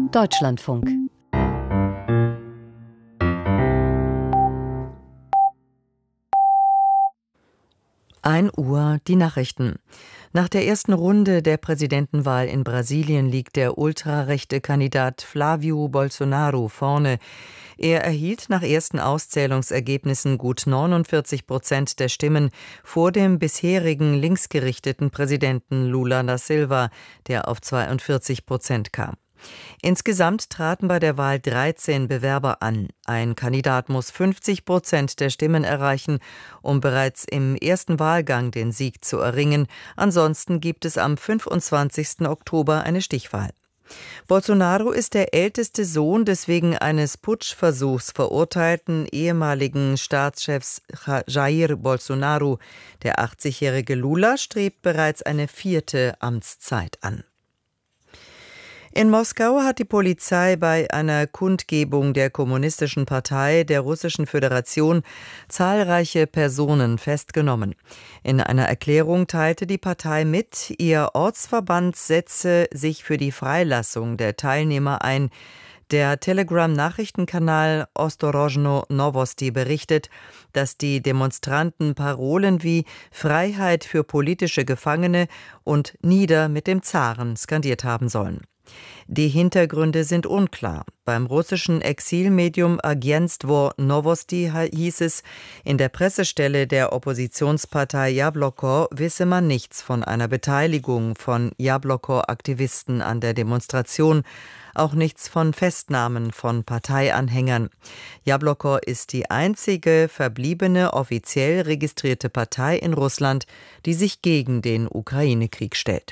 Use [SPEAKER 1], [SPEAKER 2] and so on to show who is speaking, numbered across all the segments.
[SPEAKER 1] Deutschlandfunk. Uhr, die Nachrichten. Nach der ersten Runde der Präsidentenwahl in Brasilien liegt der ultrarechte Kandidat Flávio Bolsonaro vorne. Er erhielt nach ersten Auszählungsergebnissen gut 49% der Stimmen vor dem bisherigen linksgerichteten Präsidenten Lula da Silva, der auf 42% kam. Insgesamt traten bei der Wahl 13 Bewerber an. Ein Kandidat muss 50% der Stimmen erreichen, um bereits im ersten Wahlgang den Sieg zu erringen. Ansonsten gibt es am 25. Oktober eine Stichwahl. Bolsonaro ist der älteste Sohn des wegen eines Putschversuchs verurteilten ehemaligen Staatschefs Jair Bolsonaro. Der 80-jährige Lula strebt bereits eine 4. Amtszeit an. In Moskau hat die Polizei bei einer Kundgebung der Kommunistischen Partei der Russischen Föderation zahlreiche Personen festgenommen. In einer Erklärung teilte die Partei mit, ihr Ortsverband setze sich für die Freilassung der Teilnehmer ein. Der Telegram-Nachrichtenkanal Ostorozhno Novosti berichtet, dass die Demonstranten Parolen wie Freiheit für politische Gefangene und Nieder mit dem Zaren skandiert haben sollen. Die Hintergründe sind unklar. Beim russischen Exilmedium Agentstvo Novosti hieß es, in der Pressestelle der Oppositionspartei Jabloko wisse man nichts von einer Beteiligung von Jabloko-Aktivisten an der Demonstration, auch nichts von Festnahmen von Parteianhängern. Jabloko ist die einzige verbliebene offiziell registrierte Partei in Russland, die sich gegen den Ukraine-Krieg stellt.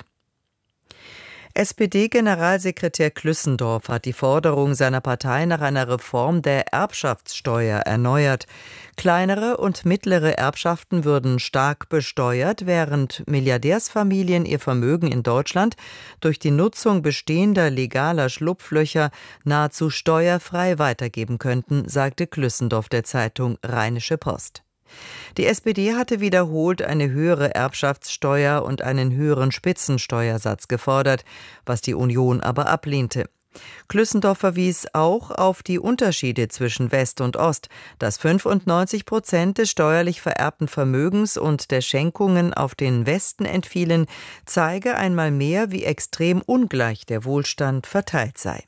[SPEAKER 1] SPD-Generalsekretär Klüssendorf hat die Forderung seiner Partei nach einer Reform der Erbschaftssteuer erneuert. Kleinere und mittlere Erbschaften würden stark besteuert, während Milliardärsfamilien ihr Vermögen in Deutschland durch die Nutzung bestehender legaler Schlupflöcher nahezu steuerfrei weitergeben könnten, sagte Klüssendorf der Zeitung Rheinische Post. Die SPD hatte wiederholt eine höhere Erbschaftssteuer und einen höheren Spitzensteuersatz gefordert, was die Union aber ablehnte. Klüssendorf verwies auch auf die Unterschiede zwischen West und Ost, dass 95% des steuerlich vererbten Vermögens und der Schenkungen auf den Westen entfielen, zeige einmal mehr, wie extrem ungleich der Wohlstand verteilt sei.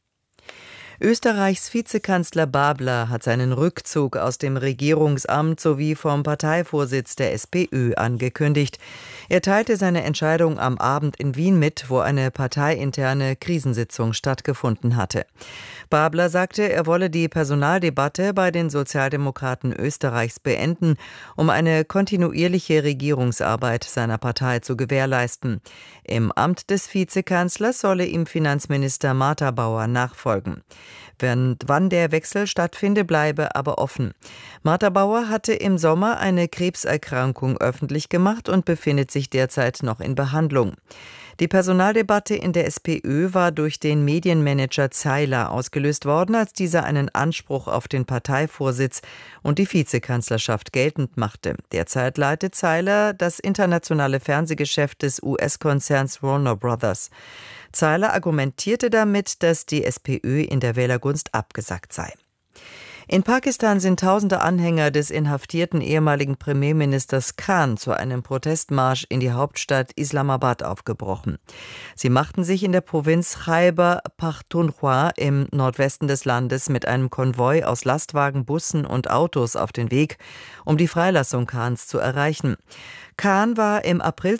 [SPEAKER 1] Österreichs Vizekanzler Babler hat seinen Rückzug aus dem Regierungsamt sowie vom Parteivorsitz der SPÖ angekündigt. Er teilte seine Entscheidung am Abend in Wien mit, wo eine parteiinterne Krisensitzung stattgefunden hatte. Babler sagte, er wolle die Personaldebatte bei den Sozialdemokraten Österreichs beenden, um eine kontinuierliche Regierungsarbeit seiner Partei zu gewährleisten. Im Amt des Vizekanzlers solle ihm Finanzminister Martha Bauer nachfolgen. Wann der Wechsel stattfinde, bleibe aber offen. Martha Bauer hatte im Sommer eine Krebserkrankung öffentlich gemacht und befindet sich derzeit noch in Behandlung. Die Personaldebatte in der SPÖ war durch den Medienmanager Zeiler ausgelöst worden, als dieser einen Anspruch auf den Parteivorsitz und die Vizekanzlerschaft geltend machte. Derzeit leitet Zeiler das internationale Fernsehgeschäft des US-Konzerns Warner Brothers. Zeiler argumentierte damit, dass die SPÖ in der Wählergunst abgesackt sei. In Pakistan sind tausende Anhänger des inhaftierten ehemaligen Premierministers Khan zu einem Protestmarsch in die Hauptstadt Islamabad aufgebrochen. Sie machten sich in der Provinz Khyber Pakhtunkhwa im Nordwesten des Landes mit einem Konvoi aus Lastwagen, Bussen und Autos auf den Weg, um die Freilassung Khans zu erreichen. Khan war im April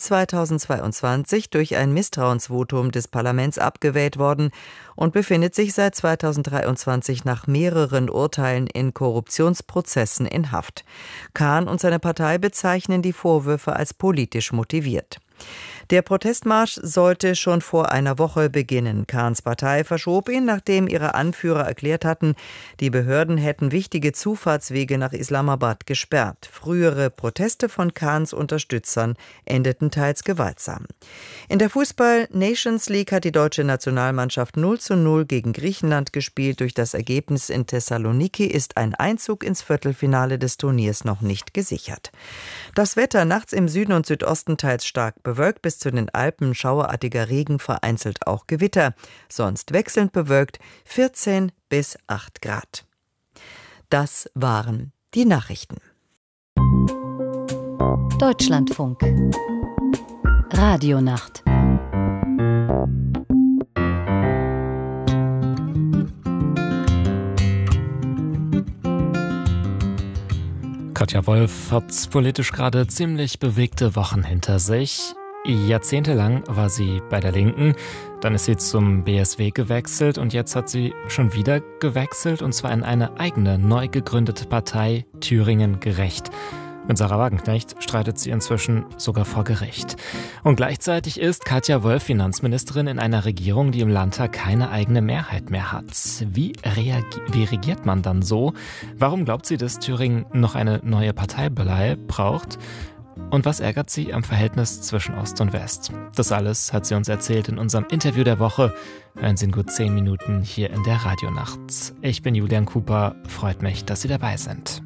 [SPEAKER 1] 2022 durch ein Misstrauensvotum des Parlaments abgewählt worden und befindet sich seit 2023 nach mehreren Urteilen in Korruptionsprozessen in Haft. Khan und seine Partei bezeichnen die Vorwürfe als politisch motiviert. Der Protestmarsch sollte schon vor einer Woche beginnen. Khans Partei verschob ihn, nachdem ihre Anführer erklärt hatten, die Behörden hätten wichtige Zufahrtswege nach Islamabad gesperrt. Frühere Proteste von Khans Unterstützern endeten teils gewaltsam. In der Fußball-Nations League hat die deutsche Nationalmannschaft 0:0 gegen Griechenland gespielt. Durch das Ergebnis in Thessaloniki ist ein Einzug ins Viertelfinale des Turniers noch nicht gesichert. Das Wetter nachts im Süden und Südosten teils stark bewölkt bis bis zu den Alpen schauerartiger Regen, vereinzelt auch Gewitter. Sonst wechselnd bewölkt, 14 bis 8 Grad. Das waren die Nachrichten.
[SPEAKER 2] Deutschlandfunk. Radionacht.
[SPEAKER 3] Katja Wolf hat politisch gerade ziemlich bewegte Wochen hinter sich. Jahrzehntelang war sie bei der Linken, dann ist sie zum BSW gewechselt und jetzt hat sie schon wieder gewechselt, und zwar in eine eigene, neu gegründete Partei, Thüringen Gerecht. Mit Sarah Wagenknecht streitet sie inzwischen sogar vor Gericht. Und gleichzeitig ist Katja Wolf Finanzministerin in einer Regierung, die im Landtag keine eigene Mehrheit mehr hat. Wie regiert man dann so? Warum glaubt sie, dass Thüringen noch eine neue Partei braucht? Und was ärgert sie am Verhältnis zwischen Ost und West? Das alles hat sie uns erzählt in unserem Interview der Woche. Hören Sie in gut 10 Minuten hier in der Radionacht. Ich bin Julian Cooper, freut mich, dass Sie dabei sind.